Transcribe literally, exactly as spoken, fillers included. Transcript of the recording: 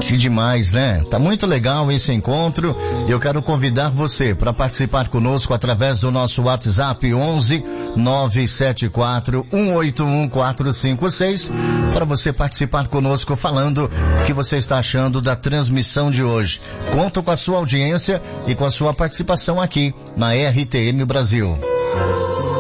Que demais, né? Tá muito legal esse encontro. Eu quero convidar você para participar conosco através do nosso WhatsApp onze nove sete quatro um oito um quatro cinco seis, para você participar conosco falando o que você está achando da transmissão de hoje. Conto com a sua audiência e com a sua participação aqui na R T M Brasil.